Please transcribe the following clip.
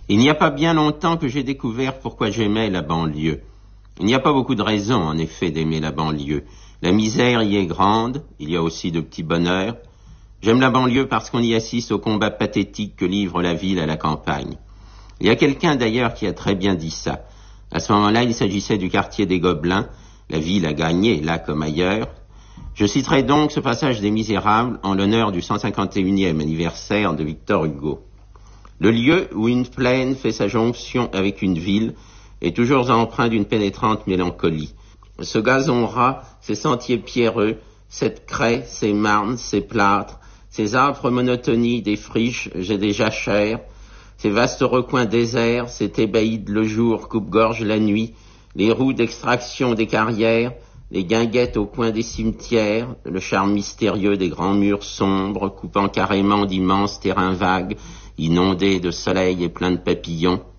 Il n'y a pas bien longtemps que j'ai découvert pourquoi j'aimais la banlieue. Il n'y a pas beaucoup de raisons, en effet, d'aimer la banlieue. La misère y est grande, il y a aussi de petits bonheurs. J'aime la banlieue parce qu'on y assiste au combat pathétique que livre la ville à la campagne. Il y a quelqu'un d'ailleurs qui a très bien dit ça. À ce moment-là, il s'agissait du quartier des Gobelins. La ville a gagné, là comme ailleurs. Je citerai donc ce passage des Misérables en l'honneur du 151e anniversaire de Victor Hugo. Le lieu où une plaine fait sa jonction avec une ville est toujours empreint d'une pénétrante mélancolie. Ce gazon ras, ces sentiers pierreux, cette craie, ces marnes, ces plâtres, ces âpres monotonies des friches et des jachères, ces vastes recoins déserts, ces thébaïdes le jour, coupe-gorge la nuit, les roues d'extraction des carrières, les guinguettes au coin des cimetières, le charme mystérieux des grands murs sombres, coupant carrément d'immenses terrains vagues, inondés de soleil et pleins de papillons.